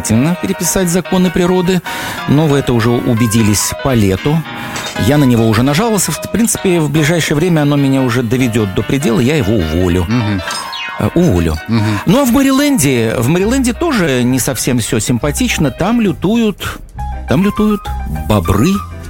обязательно переписать законы природы, но вы это уже убедились по лету. Я на него уже нажаловался. В принципе, в ближайшее время оно меня уже доведет до предела, я его уволю. Уволю. Ну, а в Мэриленде тоже не совсем все симпатично. Там лютуют бобры.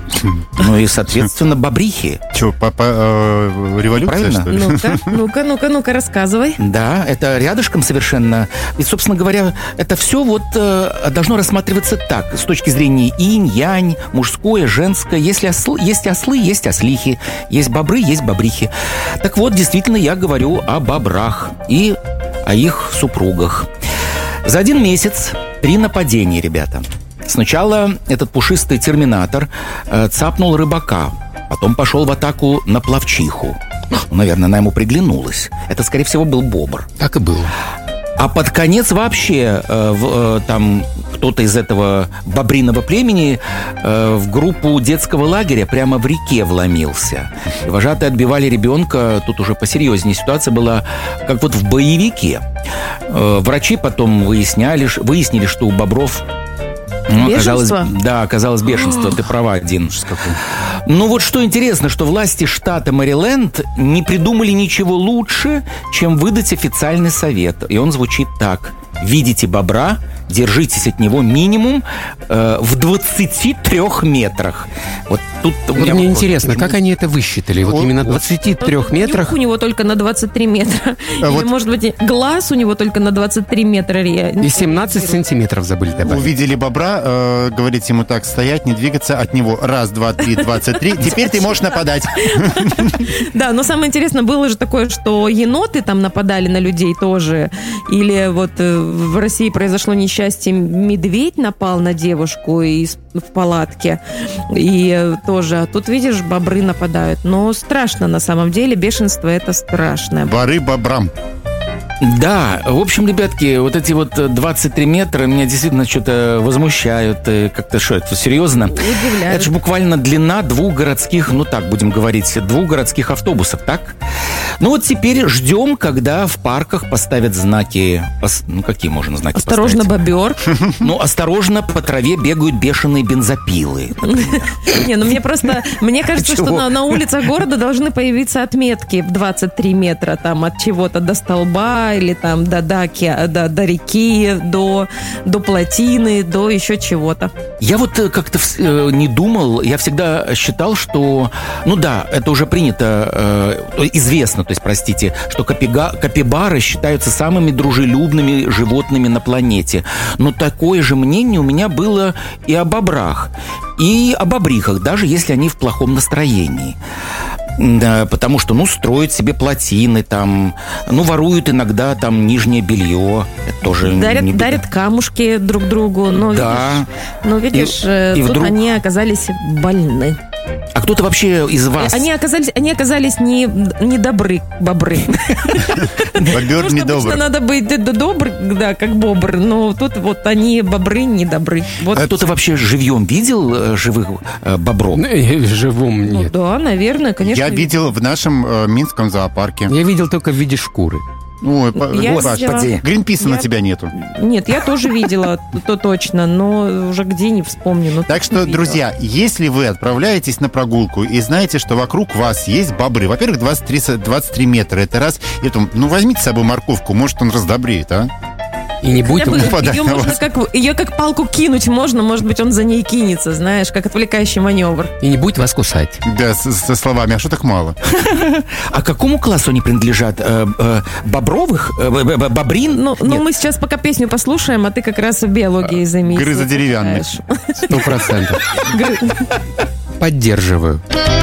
Ну и, соответственно, бобрихи. Что, революция, правильно? что ли? Ну-ка, рассказывай. Да, это рядышком совершенно. И, собственно говоря, это все вот должно рассматриваться так. С точки зрения инь-янь, мужское, женское. Если есть ослы, есть ослихи. Есть бобры, есть бобрихи. Так вот, действительно, я говорю о бобрах и о их супругах. За 1 месяц 3 нападения, ребята. Сначала этот пушистый терминатор цапнул рыбака, потом пошел в атаку на пловчиху. Наверное, она ему приглянулась. Это, скорее всего, был бобр. Так и было. А под конец вообще там кто-то из этого бобриного племени в группу детского лагеря прямо в реке вломился. И вожатые отбивали ребенка. Тут уже посерьезнее ситуация была, как вот в боевике. Врачи потом выяснили, что у бобров... Бешенство? Оказалось бешенство. Ты права, Дин. Ну вот что интересно, что власти штата Мэриленд не придумали ничего лучше, чем выдать официальный совет. И он звучит так. Видите бобра, держитесь от него минимум в 23 метрах. Вот тут мне интересно, как они это высчитали? Вот именно 23 метрах? Нюх у него только на 23 метра. Или, может быть, глаз у него только на 23 метра. И 17 сантиметров забыли добавить. Увидели бобра, говорите ему так, стоять, не двигаться от него. 1, 2, 3, 23. Теперь ты можешь нападать. Да, но самое интересное было же такое, что еноты там нападали на людей тоже. Или вот в России произошло несчастье, медведь напал на девушку в палатке. И тоже, а тут, видишь, бобры нападают. Но страшно на самом деле, бешенство это страшное. Воры бобрам. Да, в общем, ребятки, вот эти вот 23 метра меня действительно что-то возмущают. Как-то что, это серьезно? Удивляют. Это же буквально длина 2 городских, 2 городских автобусов, так? Ну вот теперь ждем, когда в парках поставят знаки. Какие можно знаки осторожно, поставить? бобер. Осторожно, по траве бегают бешеные бензопилы. Не, мне кажется, что на улицах города должны появиться отметки в 23 метра, там от чего-то до столба, или там до реки, до плотины, до еще чего-то. Я вот как-то не думал, я всегда считал, что, это уже принято, известно, что капибары считаются самыми дружелюбными животными на планете. Но такое же мнение у меня было и о бобрах, и о бобрихах, даже если они в плохом настроении. Да, потому что, строят себе плотины, там, воруют иногда там нижнее белье. Это тоже дарят камушки друг другу. Но, да. Видишь, тут вдруг... они оказались больны. А кто-то вообще из вас... Они оказались не добры, бобры. Бобер не добр. Обычно надо быть добр, да, как бобр, но тут вот они бобры не добры. А кто-то вообще живьем видел живых бобров? Живом нет. Да, наверное, конечно. Я видел в нашем Минском зоопарке. Я видел только в виде шкуры. Ой, господи. Гринписа на тебя нету. Нет, я тоже видела, то точно, но уже где не вспомню. Так что, друзья, если вы отправляетесь на прогулку и знаете, что вокруг вас есть бобры, во-первых, 23 метра, это раз. И потом, возьмите с собой морковку, может, он раздобреет, а? И не будет нападать на вас. Ее как палку кинуть можно, может быть, он за ней кинется, знаешь, как отвлекающий маневр. И не будет вас кусать. Да, со словами, а что так мало? А к какому классу они принадлежат? Бобровых? Бобрин? Мы сейчас пока песню послушаем, а ты как раз в биологии займись. Грызодеревянных. 100%. Поддерживаю.